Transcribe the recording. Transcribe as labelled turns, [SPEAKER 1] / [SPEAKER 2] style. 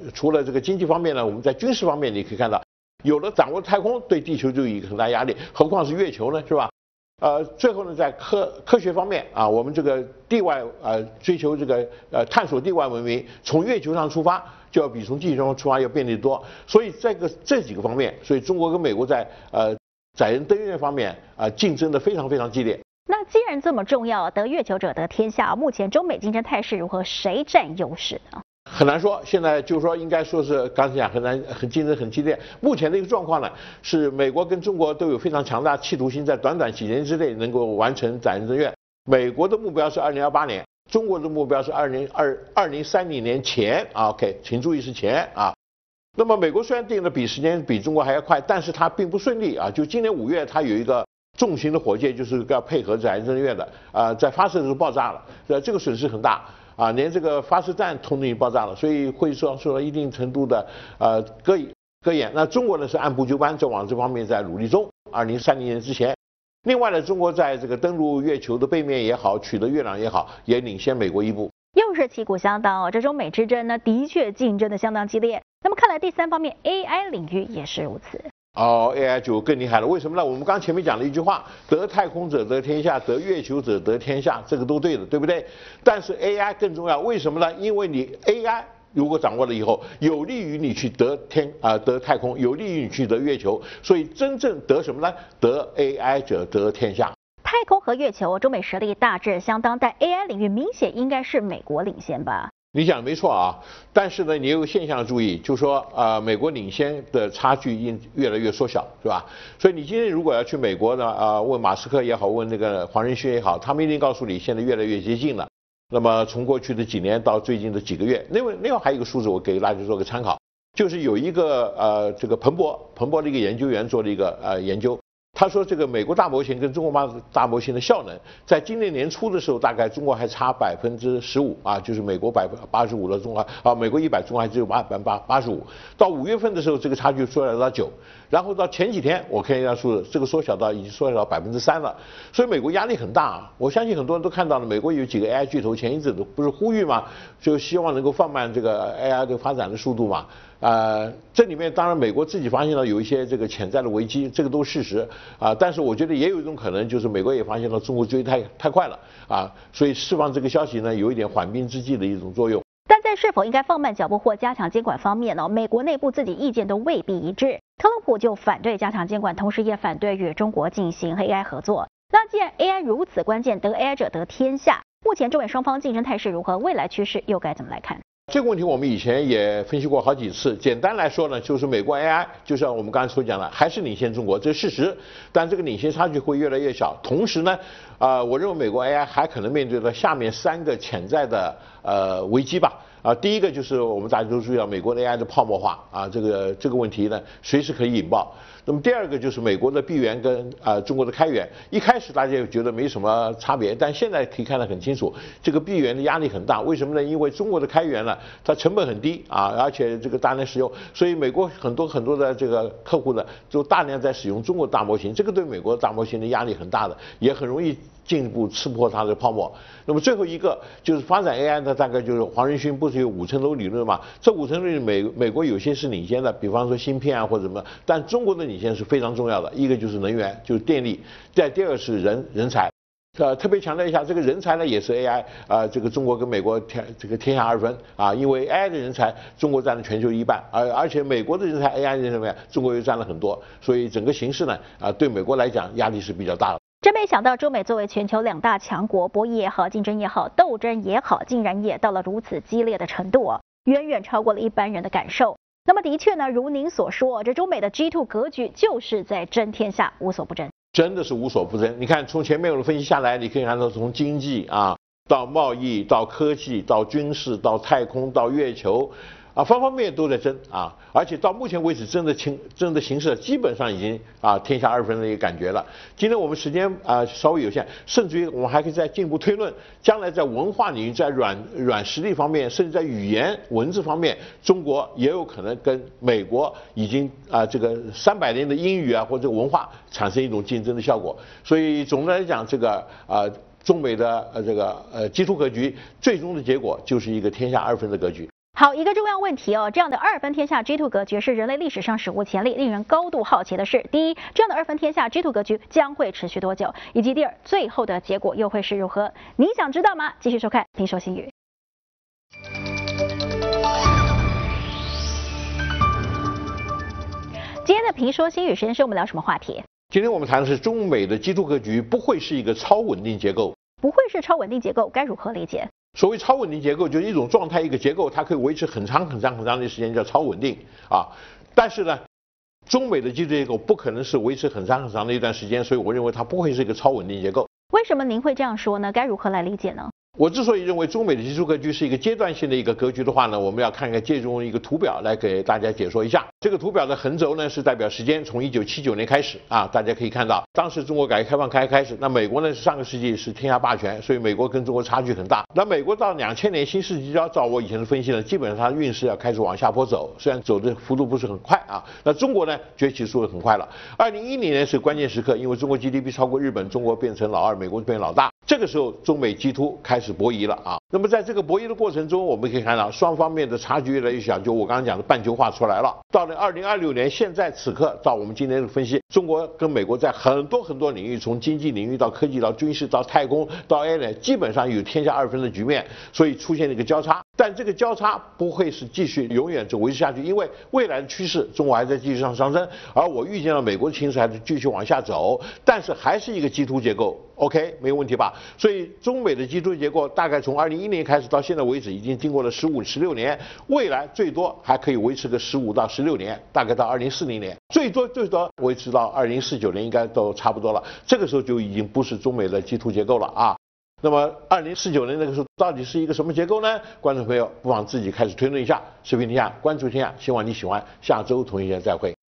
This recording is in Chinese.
[SPEAKER 1] 除了这个经济方面呢，我们在军事方面你可以看到，有了掌握太空，对地球就有一个很大压力，何况是月球呢，是吧？最后呢，在科学方面啊，我们这个地外追求这个探索地外文明，从月球上出发就要比从地球上出发要便利得多。所以这几个方面，所以中国跟美国在载人登月方面竞争的非常非常激烈。
[SPEAKER 2] 那既然这么重要，得月球者得天下，目前中美竞争态势如何？谁占优势呢？
[SPEAKER 1] 很难说，现在就是说，应该说是刚才讲很竞争很激烈。目前的一个状况呢，是美国跟中国都有非常强大企图心，在短短几年之内能够完成载人登月。美国的目标是2028年，中国的目标是2030年前啊。OK， 请注意是前啊。那么美国虽然定的时间比中国还要快，但是它并不顺利啊。就今年5月，它有一个重型的火箭，就是要配合载人登月的在发射的时候爆炸了，这个损失很大。连这个发射站通通爆炸了，所以会受到一定程度的搁眼。那中国呢是按部就班在往这方面在努力中，2030年之前。另外呢，中国在这个登陆月球的背面也好，取得月亮也好，也领先美国一步。
[SPEAKER 2] 又是旗鼓相当哦，这中美之争呢，的确竞争的相当激烈。那么看来第三方面 AI 领域也是如此。
[SPEAKER 1] AI 就更厉害了，为什么呢？我们刚前面讲了一句话，得太空者得天下，得月球者得天下，这个都对的，对不对？但是 AI 更重要，为什么呢？因为你 AI 如果掌握了以后，有利于你去得太空，有利于你去得月球，所以真正得什么呢？得 AI 者得天下。
[SPEAKER 2] 太空和月球，中美实力大致相当，但 AI 领域明显应该是美国领先吧？
[SPEAKER 1] 你讲的没错啊，但是呢，你有个现象注意，就是说美国领先的差距越来越缩小，是吧？所以你今天如果要去美国呢，问马斯克也好，问那个黄仁勋也好，他们一定告诉你，现在越来越接近了。那么从过去的几年到最近的几个月，另外还有一个数字，我给大家做个参考，就是有一个这个彭博的一个研究员做了一个研究。他说，这个美国大模型跟中国大模型的效能，在今年年初的时候，大概中国还差15%啊，就是美国85%了，中国美国100，中国还只有85%。到5月份的时候，这个差距缩小到9，然后到前几天，我看一下数字，这个已经缩小到3%了。所以美国压力很大啊！我相信很多人都看到了，美国有几个 AI 巨头前一阵子不是呼吁吗？就希望能够放慢这个 AI 的发展的速度嘛。这里面当然美国自己发现了有一些这个潜在的危机，这个都是事实啊。但是我觉得也有一种可能，就是美国也发现了中国追太快了啊，所以释放这个消息呢，有一点缓兵之计的一种作用。
[SPEAKER 2] 但在是否应该放慢脚步或加强监管方面呢，美国内部自己意见都未必一致。特朗普就反对加强监管，同时也反对与中国进行 AI 合作。那既然 AI 如此关键，得 AI 者得天下，目前中美双方竞争态势如何？未来趋势又该怎么来看？
[SPEAKER 1] 这个问题我们以前也分析过好几次。简单来说呢，就是美国 AI 就像我们刚才所讲的，还是领先中国，这是事实。但这个领先差距会越来越小。同时呢，我认为美国 AI 还可能面对着下面3个潜在的危机吧。第一个就是我们大家都注意到美国的 AI 的泡沫化啊，这个问题呢随时可以引爆。那么第二个就是美国的闭源跟中国的开源，一开始大家也觉得没什么差别，但现在可以看得很清楚，这个闭源的压力很大。为什么呢？因为中国的开源呢，它成本很低啊，而且这个大量使用，所以美国很多的这个客户呢，就大量在使用中国大模型，这个对美国大模型的压力很大的，也很容易进一步刺破它的泡沫。那么最后一个就是发展 AI 呢，大概就是黄仁勋不是有5层楼理论嘛？这5层楼理论美国有些是领先的，比方说芯片啊或者什么，但中国的领先是非常重要的。一个就是能源，就是电力，第二个是人才。特别强调一下，这个人才呢也是 AI 这个中国跟美国天下2分啊，因为 AI 的人才中国占了全球1半，而且美国的人才 AI 人才中国又占了很多，所以整个形势呢对美国来讲压力是比较大的。
[SPEAKER 2] 真没想到，中美作为全球2大强国，博弈也好，竞争也好，斗争也好，竟然也到了如此激烈的程度远远超过了一般人的感受。那么的确呢，如您所说，这中美的 G2 格局就是在争天下，无所不争。
[SPEAKER 1] 真的是无所不争。你看，从前面我的分析下来，你可以看到从经济到贸易，到科技，到军事，到太空，到月球。方方面面都在争而且到目前为止争的形势基本上已经天下2分的一个感觉了。今天我们时间稍微有限，甚至于我们还可以再进一步推论，将来在文化领域、在软实力方面，甚至在语言文字方面，中国也有可能跟美国已经这个300年的英语或者文化产生一种竞争的效果。所以总的来讲，这个中美的这个G2格局，最终的结果就是一个天下2分的格局。
[SPEAKER 2] 好，一个重要问题哦，这样的二分天下 G2 格局是人类历史上史无前例，令人高度好奇的是，第一，这样的二分天下 G2 格局将会持续多久，以及第二，最后的结果又会是如何？你想知道吗？继续收看《评说新语》。今天的评说新语时间是我们聊什么话题？
[SPEAKER 1] 今天我们谈的是中美的G2格局不会是一个超稳定结构，
[SPEAKER 2] 不会是超稳定结构，该如何理解？
[SPEAKER 1] 所谓超稳定结构，就是一种状态、一个结构，它可以维持很长的时间，叫超稳定啊。但是呢，中美的G2结构不可能是维持很长的一段时间，所以我认为它不会是一个超稳定结构。
[SPEAKER 2] 为什么您会这样说呢？该如何来理解呢？
[SPEAKER 1] 我之所以认为中美的G2格局是一个阶段性的一个格局的话呢，我们要看一个借用一个图表来给大家解说一下。这个图表的横轴呢是代表时间，从1979年开始啊，大家可以看到，当时中国改革开放开始，那美国呢上个世纪是天下霸权，所以美国跟中国差距很大。那美国到2000年新世纪照我以前的分析呢，基本上它的运势要开始往下坡走，虽然走的幅度不是很快啊。那中国呢崛起速度很快了。2010年是关键时刻，因为中国 GDP 超过日本，中国变成老二，美国变成老大。这个时候中美G2开始博弈了啊。那么在这个博弈的过程中，我们可以看到双方面的差距越来越小，就我刚刚讲的半球化出来了。到了2026年，现在此刻，照我们今天的分析，中国跟美国在很多领域，从经济领域到科技到军事到太空到 AI， 基本上有天下二分的局面，所以出现了一个交叉。但这个交叉不会是继续永远就维持下去，因为未来的趋势，中国还在继续上升，而我预见到美国的形势还是继续往下走，但是还是一个G2结构 ，OK， 没有问题吧？所以中美的G2结构大概从2010年开始到现在为止，已经经过了15、16年，未来最多还可以维持个15到16年，大概到2040年，最多维持到2049年，应该都差不多了。这个时候就已经不是中美的G2结构了啊。那么2049年那个时候到底是一个什么结构呢？观众朋友不妨自己开始推论一下。视频天下，关注天下，希望你喜欢。下周同一时间再会。